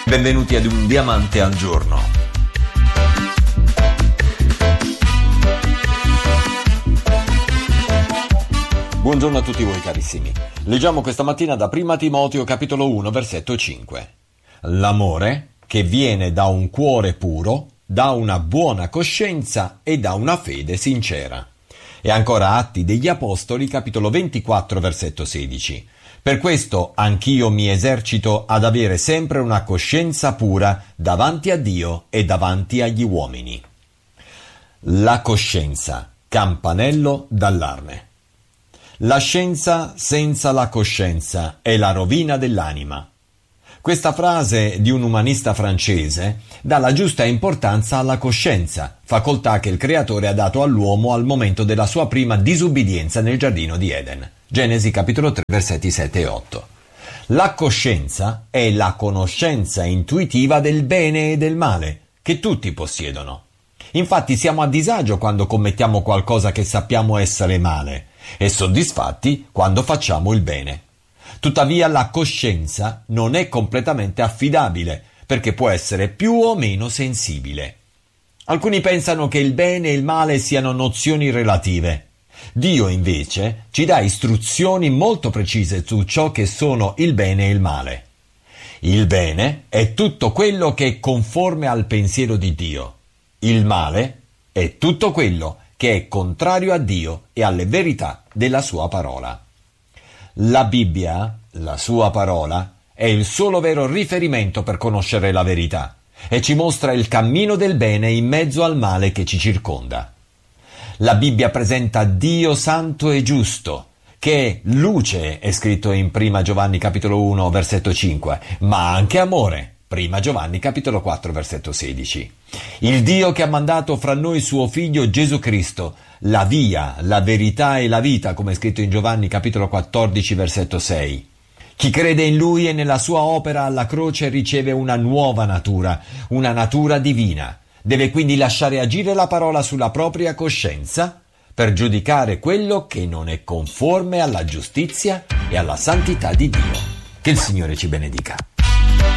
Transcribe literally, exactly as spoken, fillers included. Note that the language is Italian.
Benvenuti ad Un Diamante al Giorno. Buongiorno a tutti voi carissimi. Leggiamo questa mattina da Prima Timoteo capitolo uno versetto cinque. L'amore che viene da un cuore puro, da una buona coscienza e da una fede sincera. E ancora Atti degli Apostoli capitolo ventiquattro versetto sedici. Per questo anch'io mi esercito ad avere sempre una coscienza pura davanti a Dio e davanti agli uomini. La coscienza, campanello d'allarme. La scienza senza la coscienza è la rovina dell'anima. Questa frase di un umanista francese dà la giusta importanza alla coscienza, facoltà che il Creatore ha dato all'uomo al momento della sua prima disubbidienza nel giardino di Eden. Genesi capitolo tre versetti sette e otto. La coscienza è la conoscenza intuitiva del bene e del male, che tutti possiedono. Infatti siamo a disagio quando commettiamo qualcosa che sappiamo essere male e soddisfatti quando facciamo il bene. Tuttavia la coscienza non è completamente affidabile, perché può essere più o meno sensibile. Alcuni pensano che il bene e il male siano nozioni relative. Dio invece ci dà istruzioni molto precise su ciò che sono il bene e il male. Il bene è tutto quello che è conforme al pensiero di Dio. Il male è tutto quello che è contrario a Dio e alle verità della sua parola. La Bibbia, la sua parola, è il solo vero riferimento per conoscere la verità e ci mostra il cammino del bene in mezzo al male che ci circonda. La Bibbia presenta Dio santo e giusto, che è luce, è scritto in Prima Giovanni capitolo uno versetto cinque, ma anche amore, Prima Giovanni capitolo quattro versetto sedici. Il Dio che ha mandato fra noi suo figlio Gesù Cristo, la via, la verità e la vita, come è scritto in Giovanni capitolo quattordici versetto sei. Chi crede in Lui e nella sua opera alla croce riceve una nuova natura, una natura divina. Deve quindi lasciare agire la parola sulla propria coscienza per giudicare quello che non è conforme alla giustizia e alla santità di Dio. Che il Signore ci benedica.